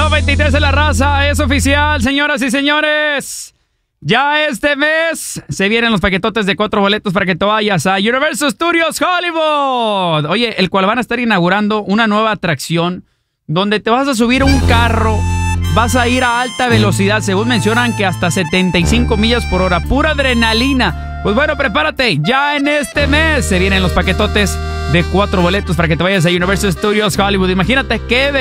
Top 23 de la raza es oficial, señoras y señores. Ya este mes se vienen los paquetotes de 4 boletos para que te vayas a Universal Studios Hollywood. Oye, el cual van a estar inaugurando una nueva atracción donde te vas a subir a un carro, vas a ir a alta velocidad, según mencionan que hasta 75 millas por hora, pura adrenalina. Pues bueno, prepárate, ya en este mes se vienen los paquetotes de 4 boletos para que te vayas a Universal Studios Hollywood. Imagínate qué